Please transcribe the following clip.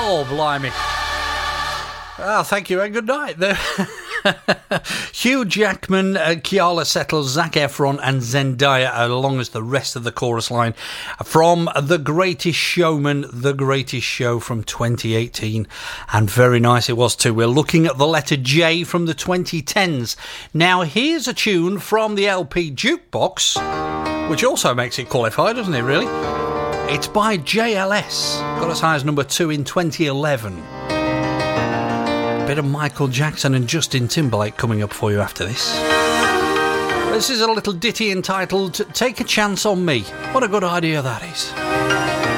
Oh, blimey. Ah, thank you and good night. Hugh Jackman, Keala Settle, Zac Efron and Zendaya, along as the rest of the chorus line from The Greatest Showman, The Greatest Show from 2018. And very nice it was too. We're looking at the letter J from the 2010s. Now here's a tune from the LP Jukebox, which also makes it qualify, doesn't it, really? It's by JLS. Got as high as number 2 in 2011. A bit of Michael Jackson and Justin Timberlake coming up for you after this. This is a little ditty entitled Take a Chance on Me. What a good idea that is.